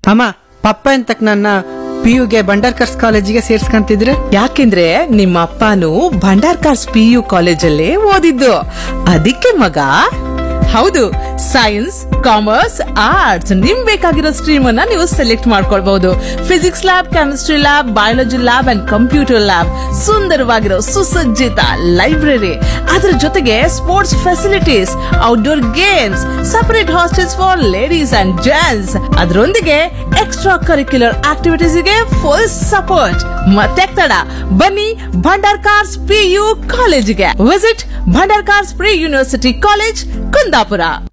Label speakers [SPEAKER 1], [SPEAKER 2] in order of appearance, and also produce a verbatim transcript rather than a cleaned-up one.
[SPEAKER 1] ಅಮ್ಮ ಪಪ್ಪ ಎಂತಕ್ ನನ್ನ ಪಿ ಯುಗೆ ಬಂಡರ್ಕರ್ಸ್ ಕಾಲೇಜಿಗೆ ಸೇರ್ಸ್ಕಂತಿದ್ರೆ?
[SPEAKER 2] ಯಾಕೆಂದ್ರೆ ನಿಮ್ಮ ಅಪ್ಪನು ಭಂಡಾರ್ಕಾರ್ಸ್ ಪಿ ಯು ಕಾಲೇಜಲ್ಲೇ ಓದಿದ್ದು, ಅದಕ್ಕೆ ಮಗ. ಹೌದು, ಸೈನ್ಸ್, ಕಾಮರ್ಸ್, ಆರ್ಟ್ಸ್ ನಿಮ್ ಬೇಕಾಗಿರೋ ಸ್ಟ್ರೀಮ್ ಅನ್ನ ನೀವು ಸೆಲೆಕ್ಟ್ ಮಾಡ್ಕೊಳ್ಬಹುದು. Physics lab, chemistry lab, biology lab and computer lab, ಸುಂದರವಾಗಿರೋ ಸುಸಜ್ಜಿತ ಲೈಬ್ರರಿ, ಅದರ ಜೊತೆಗೆ sports facilities, outdoor games, separate hostels for ladies and gents, ಅದರೊಂದಿಗೆ ಎಕ್ಸ್ಟ್ರಾ ಕರಿಕ್ಯುಲರ್ ಆಕ್ಟಿವಿಟೀಸ್ ಗೆ ಫುಲ್ ಸಪೋರ್ಟ್. ಮತ್ತೆ ತಡ, ಬನ್ನಿ ಭಂಡಾರ್ಕಾರ್ಸ್ ಪಿ ಯು ಕಾಲೇಜಿಗೆ. Visit Bhandarkars pre university college, Kundapura.